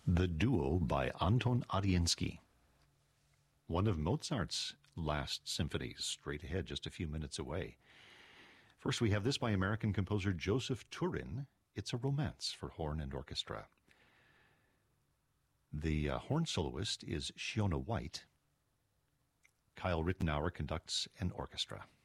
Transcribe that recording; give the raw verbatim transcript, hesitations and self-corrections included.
The Duo by Anton Arensky. One of Mozart's last symphonies, straight ahead, just a few minutes away. First, we have this by American composer Joseph Turin. It's a romance for horn and orchestra. The uh, horn soloist is Shiona White. Kyle Rittenauer conducts an orchestra.